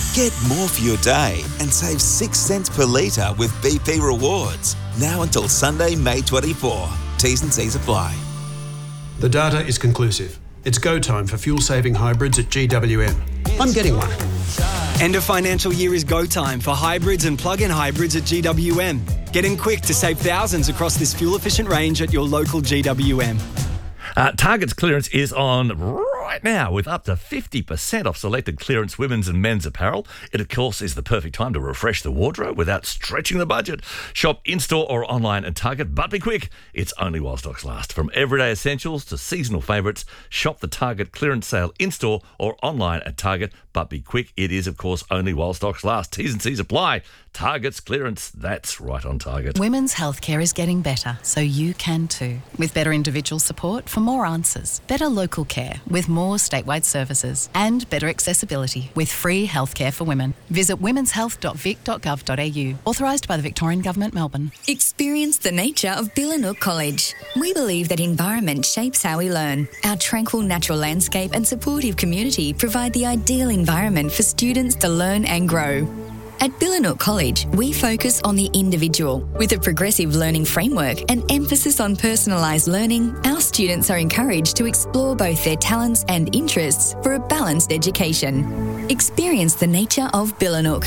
Get more for your day and save 6 cents per litre with BP Rewards. Now until Sunday, May 24. T's and C's apply. The data is conclusive. It's go time for fuel-saving hybrids at GWM. I'm getting one. End of financial year is go time for hybrids and plug-in hybrids at GWM. Get in quick to save thousands across this fuel-efficient range at your local GWM. Target's clearance is on right now with up to 50% off selected clearance women's and men's apparel. It, of course, is the perfect time to refresh the wardrobe without stretching the budget. Shop in-store or online at Target, but be quick. It's only while stocks last. From everyday essentials to seasonal favourites, shop the Target clearance sale in-store or online at Target, but be quick. It is, of course, only while stocks last. T's and C's apply. Target's clearance, that's right on target. Women's healthcare is getting better, so you can too. With better individual support for more answers, better local care with more statewide services, and better accessibility with free healthcare for women. Visit womenshealth.vic.gov.au. Authorised by the Victorian Government, Melbourne. Experience the nature of Billanook College. We believe that environment shapes how we learn. Our tranquil natural landscape and supportive community provide the ideal environment for students to learn and grow. At Billanook College, we focus on the individual. With a progressive learning framework and emphasis on personalised learning, our students are encouraged to explore both their talents and interests for a balanced education. Experience the nature of Billanook.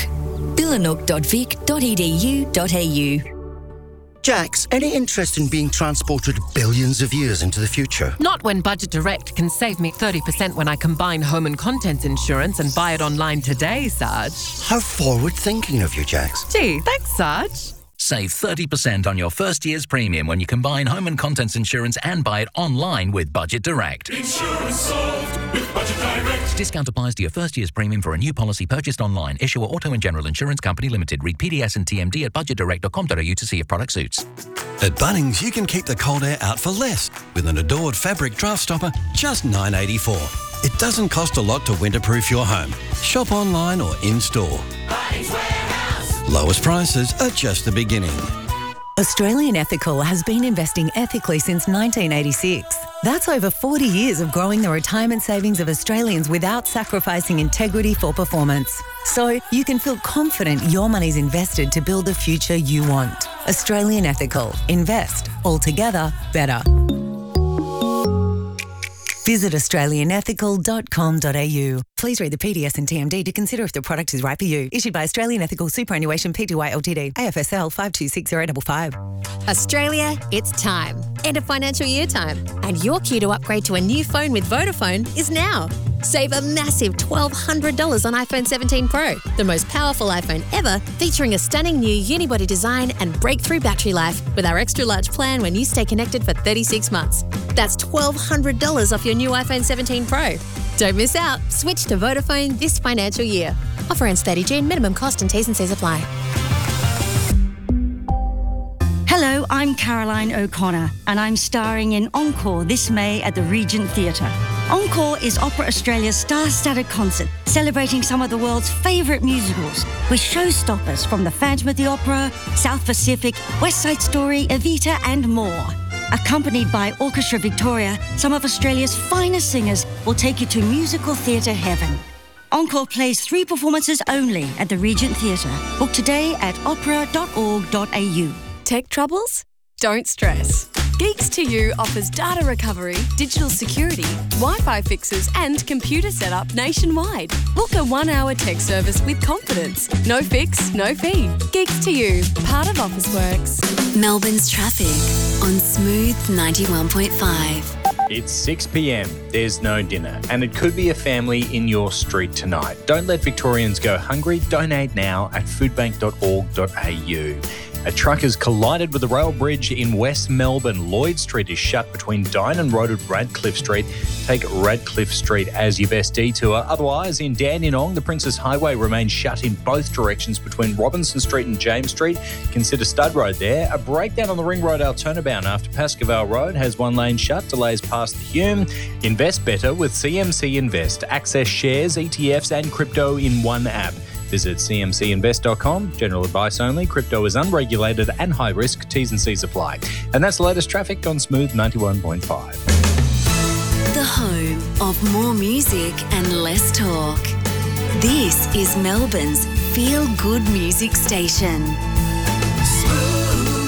billanook.vic.edu.au. Jax, any interest in being transported billions of years into the future? Not when Budget Direct can save me 30% when I combine home and contents insurance and buy it online today, Sarge. How forward-thinking of you, Jax. Gee, thanks, Sarge. Save 30% on your first year's premium when you combine home and contents insurance and buy it online with Budget Direct. Insurance solved with Budget Direct. Discount applies to your first year's premium for a new policy purchased online. Issuer Auto and General Insurance Company Limited. Read PDS and TMD at budgetdirect.com.au to see if product suits. At Bunnings, you can keep the cold air out for less with an Adored fabric draft stopper, just $9.84. It doesn't cost a lot to winterproof your home. Shop online or in-store. Bunnings Warehouse. Lowest prices are just the beginning. Australian Ethical has been investing ethically since 1986. That's over 40 years of growing the retirement savings of Australians without sacrificing integrity for performance. So you can feel confident your money's invested to build the future you want. Australian Ethical. Invest. Altogether better. Visit australianethical.com.au. Please read the PDS and TMD to consider if the product is right for you. Issued by Australian Ethical Superannuation Pty Ltd. AFSL 526055. Australia, it's time. End of financial year time. And your queue to upgrade to a new phone with Vodafone is now. Save a massive $1,200 on iPhone 17 Pro, the most powerful iPhone ever, featuring a stunning new unibody design and breakthrough battery life with our extra large plan when you stay connected for 36 months. That's $1,200 off your new iPhone 17 Pro. Don't miss out. Switch to Vodafone this financial year. Offer ends 30 June. Minimum cost and T's and C's apply. Hello, I'm Caroline O'Connor, and I'm starring in Encore this May at the Regent Theatre. Encore is Opera Australia's star-studded concert, celebrating some of the world's favourite musicals, with showstoppers from The Phantom of the Opera, South Pacific, West Side Story, Evita and more. Accompanied by Orchestra Victoria, some of Australia's finest singers will take you to musical theatre heaven. Encore plays 3 performances only at the Regent Theatre. Book today at opera.org.au. Tech troubles? Don't stress. Geeks to You offers data recovery, digital security, Wi-Fi fixes and computer setup nationwide. Book a 1-hour tech service with confidence. No fix, no fee. Geeks to You, part of Officeworks. Melbourne's traffic on Smooth 91.5. It's 6 p.m, there's no dinner, and it could be a family in your street tonight. Don't let Victorians go hungry. Donate now at foodbank.org.au. A truck has collided with the rail bridge in West Melbourne. Lloyd Street is shut between Dyne and Road at Radcliffe Street. Take Radcliffe Street as your best detour. Otherwise, in Dandenong, the Princess Highway remains shut in both directions between Robinson Street and James Street. Consider Stud Road there. A breakdown on the Ring Road Turnabout after Pascoval Road has one lane shut. Delays past the Hume. Invest better with CMC Invest. Access shares, ETFs and crypto in one app. Visit cmcinvest.com. General advice only. Crypto is unregulated and high risk. T's and C's apply. And that's the latest traffic on Smooth 91.5. The home of more music and less talk. This is Melbourne's Feel Good Music Station. Smooth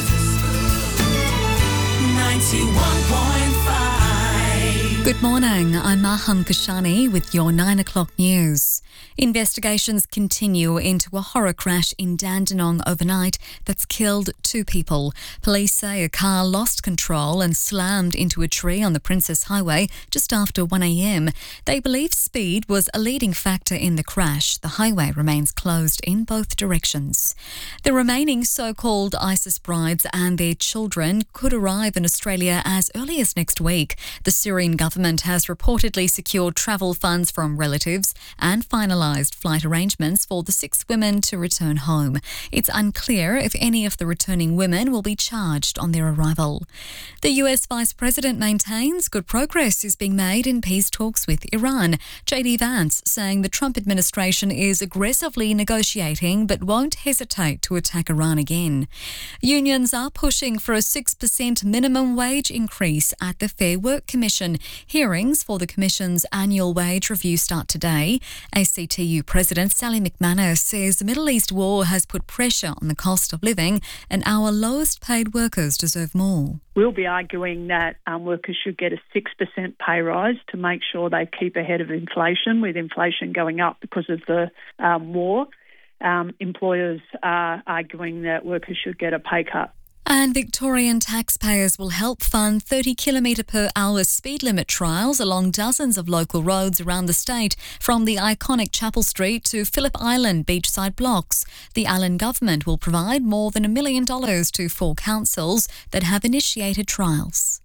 91.5. Good morning, I'm Mahan Kashani with your 9 o'clock news. Investigations continue into a horror crash in Dandenong overnight that's killed 2 people. Police say a car lost control and slammed into a tree on the Princess Highway just after 1 a.m. They believe speed was a leading factor in the crash. The highway remains closed in both directions. The remaining so-called ISIS brides and their children could arrive in Australia as early as next week. The Syrian government has reportedly secured travel funds from relatives and finalised flight arrangements for the 6 women to return home. It's unclear if any of the returning women will be charged on their arrival. The US Vice President maintains good progress is being made in peace talks with Iran. JD Vance saying the Trump administration is aggressively negotiating but won't hesitate to attack Iran again. Unions are pushing for a 6% minimum wage increase at the Fair Work Commission. Hearings for the Commission's annual wage review start today. ACTU President Sally McManus says the Middle East war has put pressure on the cost of living and our lowest paid workers deserve more. We'll be arguing that workers should get a 6% pay rise to make sure they keep ahead of inflation, with inflation going up because of the war. Employers are arguing that workers should get a pay cut. And Victorian taxpayers will help fund 30 km/h speed limit trials along dozens of local roads around the state, from the iconic Chapel Street to Phillip Island beachside blocks. The Allen government will provide more than $1 million to 4 councils that have initiated trials.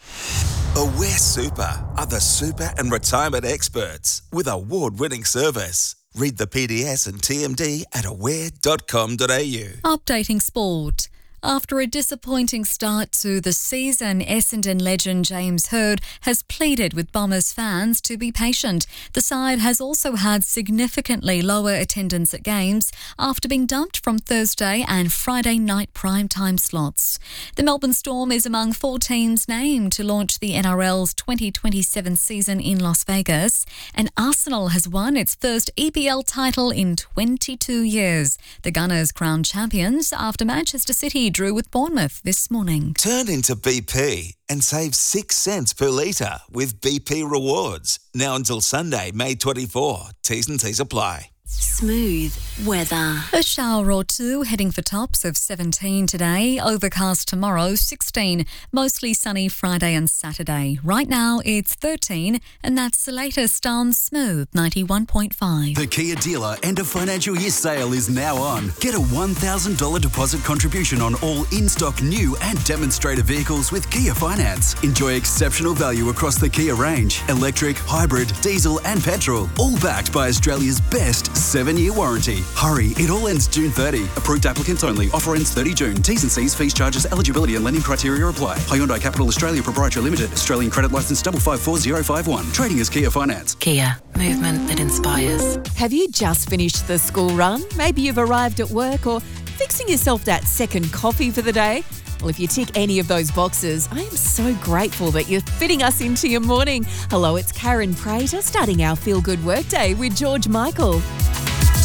Aware Super are the super and retirement experts with award-winning service. Read the PDS and TMD at aware.com.au. Updating sport. After a disappointing start to the season, Essendon legend James Hird has pleaded with Bombers fans to be patient. The side has also had significantly lower attendance at games after being dumped from Thursday and Friday night primetime slots. The Melbourne Storm is among 4 teams named to launch the NRL's 2027 season in Las Vegas, and Arsenal has won its first EPL title in 22 years. The Gunners crowned champions after Manchester City drew with Bournemouth this morning. Turn into BP and save 6 cents per litre with BP Rewards. Now until Sunday, May 24. T's and C's apply. Smooth weather. A shower or 2 heading for tops of 17 today. Overcast tomorrow, 16. Mostly sunny Friday and Saturday. Right now it's 13, and that's the latest on Smooth 91.5. The Kia dealer end of financial year sale is now on. Get a $1,000 deposit contribution on all in-stock new and demonstrator vehicles with Kia Finance. Enjoy exceptional value across the Kia range. Electric, hybrid, diesel and petrol. All backed by Australia's best 7-year warranty. Hurry, it all ends June 30. Approved applicants only. Offer ends 30 June. T's and C's, fees, charges, eligibility and lending criteria apply. Hyundai Capital Australia Proprietary Limited. Australian credit licence 554051. Trading as Kia Finance. Kia, movement that inspires. Have you just finished the school run? Maybe you've arrived at work or fixing yourself that second coffee for the day. Well, if you tick any of those boxes, I am so grateful that you're fitting us into your morning. Hello, it's Karen Prater starting our Feel Good Workday with George Michael.